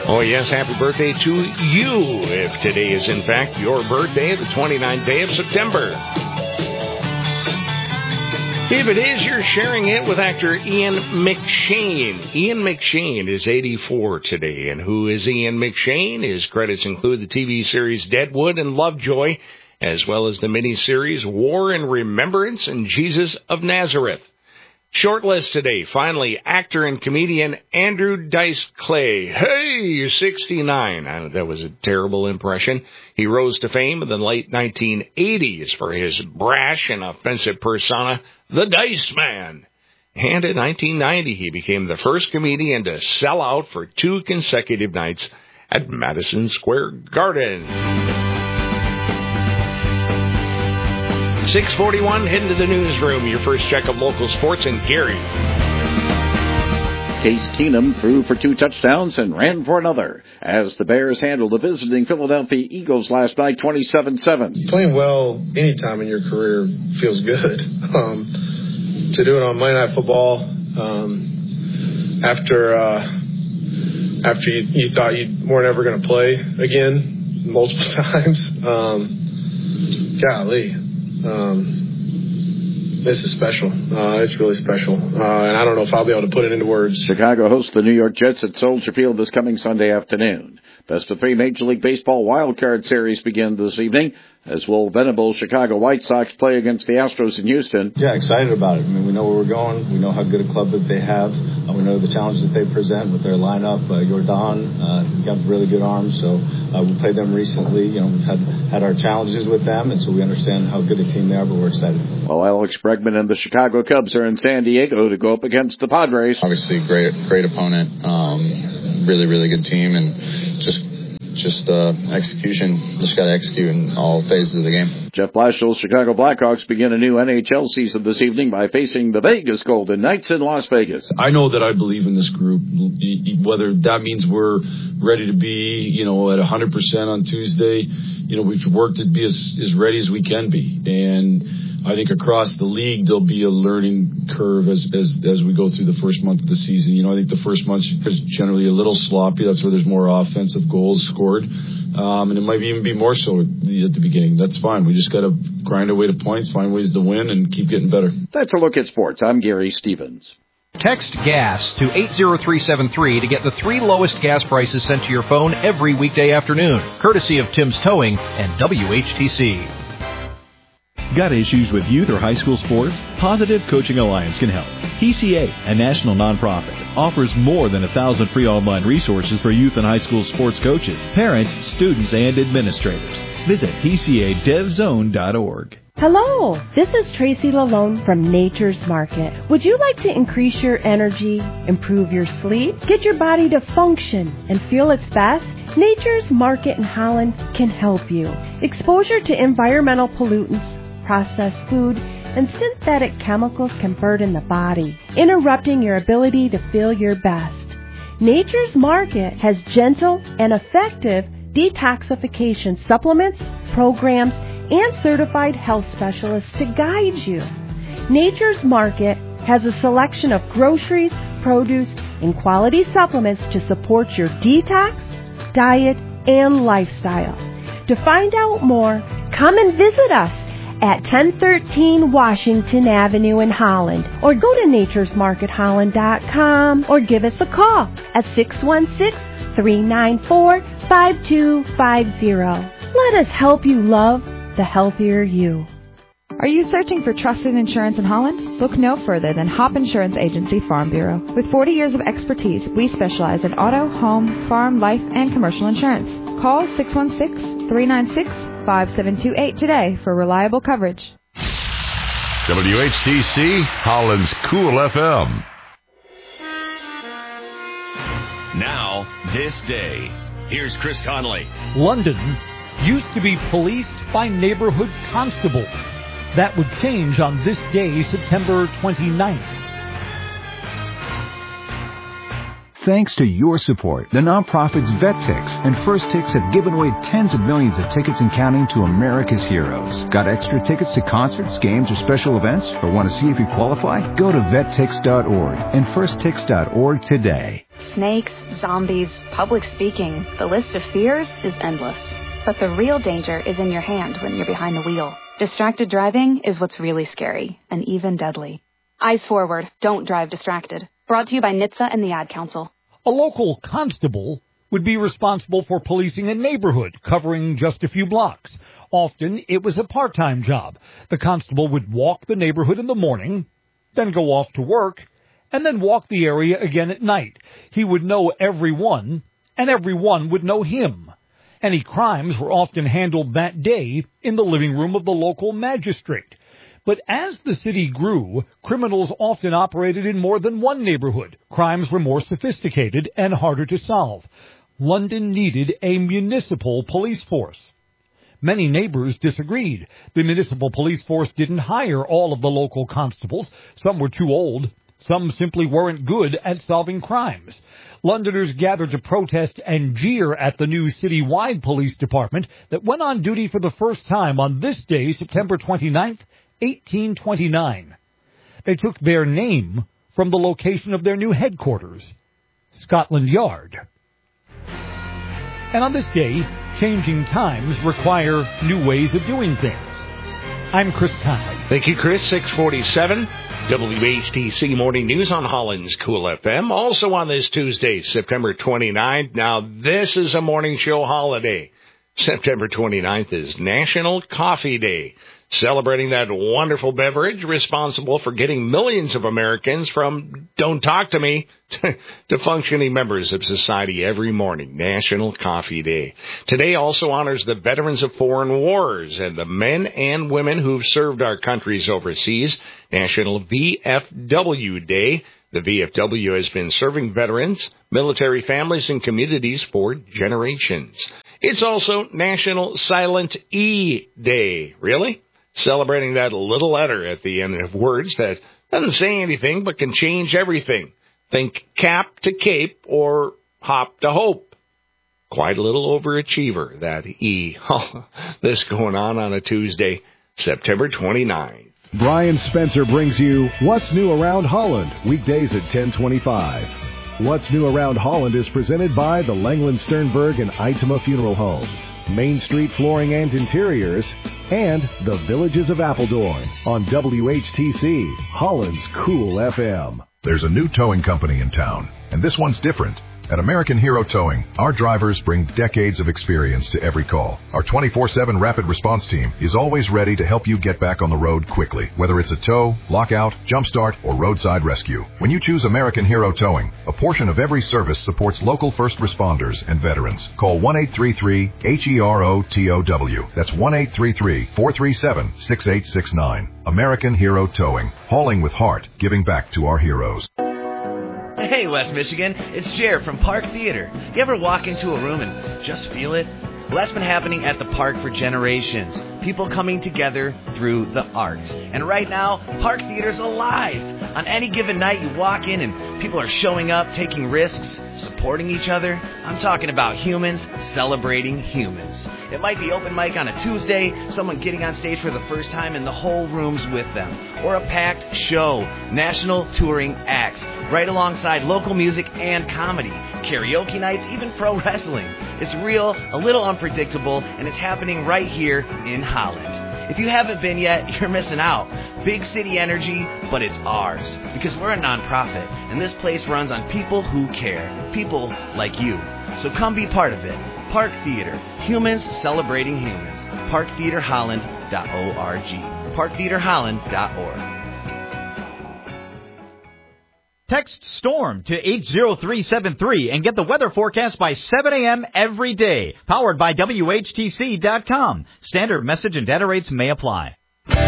Oh, yes, happy birthday to you, if today is, in fact, your birthday, the 29th day of September. If it is, you're sharing it with actor Ian McShane. Ian McShane is 84 today. And who is Ian McShane? His credits include the TV series Deadwood and Lovejoy, as well as the miniseries War and Remembrance and Jesus of Nazareth. Short list today. Finally, actor and comedian Andrew Dice Clay. Hey, 69. That was a terrible impression. He rose to fame in the late 1980s for his brash and offensive persona, the Dice Man. And in 1990, he became the first comedian to sell out for 2 consecutive nights at Madison Square Garden. 6:41, heading to the newsroom. Your first check of local sports in Gary. Case Keenum threw for 2 touchdowns and ran for another as the Bears handled the visiting Philadelphia Eagles last night 27-7. Playing well anytime in your career feels good. To do it on Monday Night Football after you thought you weren't ever going to play again multiple times, golly. This is special. It's really special. And I don't know if I'll be able to put it into words. Chicago hosts the New York Jets at Soldier Field this coming Sunday afternoon. Best of 3 Major League Baseball wildcard series begin this evening as will venerable Chicago White Sox play against the Astros in Houston. Yeah, excited about it. I mean, we know where we're going. We know how good a club that they have. We know the challenges that they present with their lineup. Jordan got really good arms, so we played them recently. You know, we've had our challenges with them, and so we understand how good a team they are, but we're excited. Well, Alex Bregman and the Chicago Cubs are in San Diego to go up against the Padres. Obviously, great opponent. Really good team, and just execution. Just got to execute in all phases of the game. Jeff Blashill's Chicago Blackhawks begin a new NHL season this evening by facing the Vegas Golden Knights in Las Vegas. I know that I believe in this group, whether that means we're ready to be, at 100% on Tuesday. We've worked to be as ready as we can be. And I think across the league, there'll be a learning curve as we go through the first month of the season. I think the first month is generally a little sloppy. That's where there's more offensive goals scored. And it might even be more so at the beginning. That's fine. We just got to grind our way to points, find ways to win, and keep getting better. That's a look at sports. I'm Gary Stevens. Text GAS to 80373 to get the 3 lowest gas prices sent to your phone every weekday afternoon, courtesy of Tim's Towing and WHTC. Got issues with youth or high school sports? Positive Coaching Alliance can help. PCA, a national nonprofit, offers more than 1,000 free online resources for youth and high school sports coaches, parents, students, and administrators. Visit PCADevZone.org. Hello, this is Tracy Lalone from Nature's Market. Would you like to increase your energy, improve your sleep, get your body to function and feel its best? Nature's Market in Holland can help you. Exposure to environmental pollutants, processed food, and synthetic chemicals can burden the body, interrupting your ability to feel your best. Nature's Market has gentle and effective detoxification supplements, programs, and certified health specialists to guide you. Nature's Market has a selection of groceries, produce, and quality supplements to support your detox, diet, and lifestyle. To find out more, come and visit us at 1013 Washington Avenue in Holland, or go to naturesmarketholland.com, or give us a call at 616-394-5250. Let us help you love the healthier you. Are you searching for trusted insurance in Holland? Look no further than Hop Insurance Agency Farm Bureau. With 40 years of expertise, we specialize in auto, home, farm, life, and commercial insurance. Call 616-396-5728 today for reliable coverage. WHTC, Holland's Cool FM. Now, this day. Here's Chris Conley. London used to be policed by neighborhood constables. That would change on this day, September 29th. Thanks to your support, the nonprofits VetTix and First Tix have given away tens of millions of tickets and counting to America's heroes. Got extra tickets to concerts, games, or special events? Or want to see if you qualify? Go to vettix.org and firsttix.org today. Snakes, zombies, public speaking. The list of fears is endless. But the real danger is in your hand when you're behind the wheel. Distracted driving is what's really scary and even deadly. Eyes forward. Don't drive distracted. Brought to you by NHTSA and the Ad Council. A local constable would be responsible for policing a neighborhood covering just a few blocks. Often, it was a part-time job. The constable would walk the neighborhood in the morning, then go off to work, and then walk the area again at night. He would know everyone, and everyone would know him. Any crimes were often handled that day in the living room of the local magistrate. But as the city grew, criminals often operated in more than one neighborhood. Crimes were more sophisticated and harder to solve. London needed a municipal police force. Many neighbors disagreed. The municipal police force didn't hire all of the local constables. Some were too old. Some simply weren't good at solving crimes. Londoners gathered to protest and jeer at the new citywide police department that went on duty for the first time on this day, September 29th, 1829. They took their name from the location of their new headquarters, Scotland Yard. And on this day, changing times require new ways of doing things. I'm Chris Conley. Thank you, Chris. 647. WHTC Morning News on Holland's Cool FM. Also on this Tuesday, September 29th. Now, this is a morning show holiday. September 29th is National Coffee Day, celebrating that wonderful beverage responsible for getting millions of Americans from don't talk to me to functioning members of society every morning. National Coffee Day. Today also honors the veterans of foreign wars and the men and women who've served our countries overseas. National VFW Day. The VFW has been serving veterans, military families, and communities for generations. It's also National Silent E Day. Really? Celebrating that little letter at the end of words that doesn't say anything but can change everything. Think cap to cape or hop to hope. Quite a little overachiever, that E. This going on a Tuesday, September 29th. Brian Spencer brings you What's New Around Holland, weekdays at 10:25. What's New Around Holland is presented by the Langland Sternberg and Itema Funeral Homes, Main Street Flooring and Interiors, and the Villages of Appledorn on WHTC, Holland's Cool FM. There's a new towing company in town, and this one's different. At American Hero Towing, our drivers bring decades of experience to every call. Our 24/7 rapid response team is always ready to help you get back on the road quickly, whether it's a tow, lockout, jumpstart, or roadside rescue. When you choose American Hero Towing, a portion of every service supports local first responders and veterans. Call 1-833-HERO-TOW. That's 1-833-437-6869. American Hero Towing, hauling with heart, giving back to our heroes. Hey, West Michigan, it's Jared from Park Theater. You ever walk into a room and just feel it? Well, that's been happening at the park for generations. People coming together through the arts. And right now, Park Theater's alive. On any given night, you walk in and people are showing up, taking risks, supporting each other. I'm talking about humans celebrating humans. It might be open mic on a Tuesday, someone getting on stage for the first time and the whole room's with them. Or a packed show, national touring acts, right alongside local music and comedy, karaoke nights, even pro wrestling. It's real, a little unpredictable, and it's happening right here in Holland. If you haven't been yet, you're missing out. Big city energy, but it's ours. Because we're a nonprofit, and this place runs on people who care. People like you. So come be part of it. Park Theater. Humans celebrating humans. ParkTheaterHolland.org. ParkTheaterHolland.org. Text STORM to 80373 and get the weather forecast by 7 a.m. every day. Powered by WHTC.com. Standard message and data rates may apply.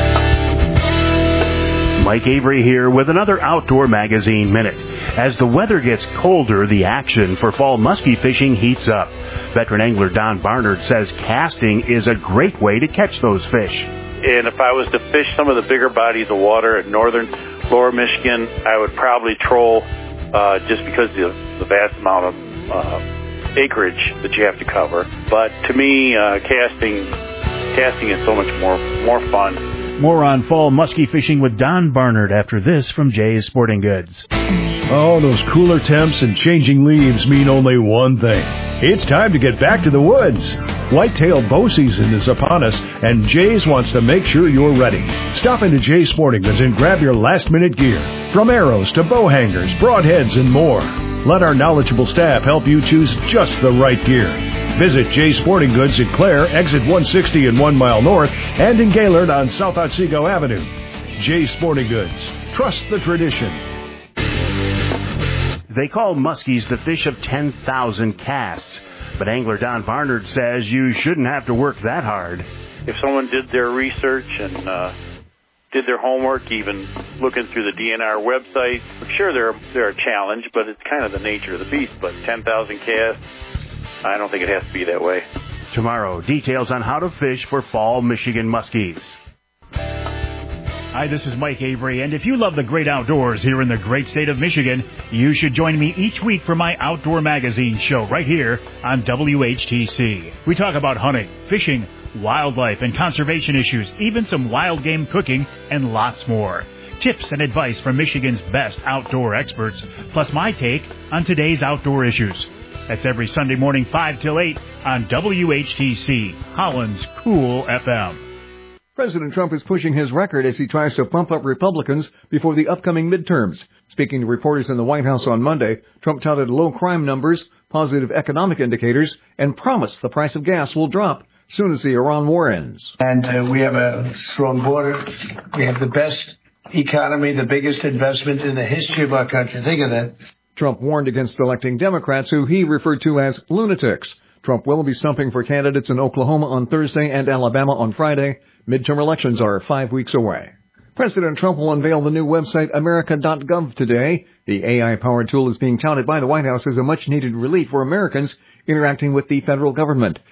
Mike Avery here with another Outdoor Magazine Minute. As the weather gets colder, the action for fall muskie fishing heats up. Veteran angler Don Barnard says casting is a great way to catch those fish. And if I was to fish some of the bigger bodies of water at northern Lower Michigan, I would probably troll just because the the vast amount of acreage that you have to cover. But to me, casting is so much more fun. More on fall muskie fishing with Don Barnard after this from Jay's Sporting Goods. Oh, those cooler temps and changing leaves mean only one thing. It's time to get back to the woods. Whitetail bow season is upon us, and Jay's wants to make sure you're ready. Stop into Jay's Sporting Goods and grab your last-minute gear. From arrows to bow hangers, broadheads, and more. Let our knowledgeable staff help you choose just the right gear. Visit Jay's Sporting Goods at Clare, exit 160 and 1 mile north, and in Gaylord on South Otsego Avenue. Jay's Sporting Goods. Trust the tradition. They call muskies the fish of 10,000 casts, but angler Don Barnard says you shouldn't have to work that hard. If someone did their research and did their homework, even looking through the DNR website, I'm sure they're a challenge, but it's kind of the nature of the beast. But 10,000 casts, I don't think it has to be that way. Tomorrow, details on how to fish for fall Michigan muskies. Hi, this is Mike Avery, and if you love the great outdoors here in the great state of Michigan, you should join me each week for my Outdoor Magazine show right here on WHTC. We talk about hunting, fishing, wildlife, and conservation issues, even some wild game cooking, and lots more. Tips and advice from Michigan's best outdoor experts, plus my take on today's outdoor issues. That's every Sunday morning 5 till 8 on WHTC, Holland's Cool FM. President Trump is pushing his record as he tries to pump up Republicans before the upcoming midterms. Speaking to reporters in the White House on Monday, Trump touted low crime numbers, positive economic indicators, and promised the price of gas will drop soon as the Iran war ends. And we have a strong border. We have the best economy, the biggest investment in the history of our country. Think of that. Trump warned against electing Democrats who he referred to as lunatics. Trump will be stumping for candidates in Oklahoma on Thursday and Alabama on Friday. Midterm elections are 5 weeks away. President Trump will unveil the new website America.gov today. The AI-powered tool is being touted by the White House as a much-needed relief for Americans interacting with the federal government.